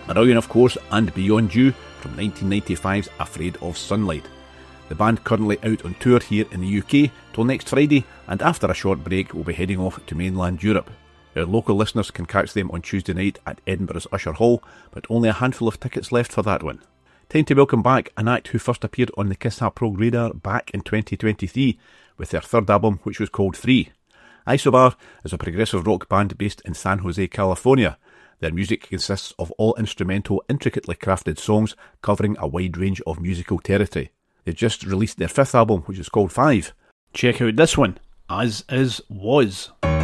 Marillion, of course, and Beyond You from 1995's Afraid of Sunlight. The band currently out on tour here in the UK till next Friday, and after a short break will be heading off to mainland Europe. Our local listeners can catch them on Tuesday night at Edinburgh's Usher Hall, but only a handful of tickets left for that one. Time to welcome back an act who first appeared on the Kiss Ha Prog radar back in 2023 with their third album, which was called Free. Isobar is a progressive rock band based in San Jose, California. Their music consists of all instrumental, intricately crafted songs covering a wide range of musical territory. They've just released their fifth album, which is called 5. Check out this one, As Is Was.